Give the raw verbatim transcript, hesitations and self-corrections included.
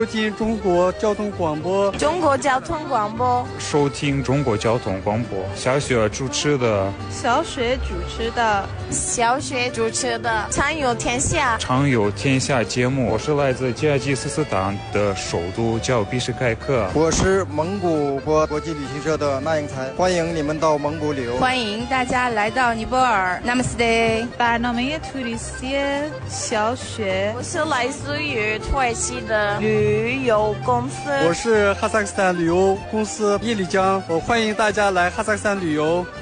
收听中国交通广播， 中国交通广播， 收听中国交通广播。小雪主持的， 小雪主持的， 小雪主持的畅游天下， 畅游天下节目。我是来自吉尔吉斯斯坦的首都叫比什盖克。 我是蒙古国国际旅行社的那英才，欢迎你们到蒙古旅游。 欢迎大家来到尼泊尔。Namaste。 برنامه توریستی 小雪。 我是来自于土耳其的旅游公司。 我是哈萨克斯坦旅游公司叶丽江，我欢迎大家来哈萨克斯坦旅游。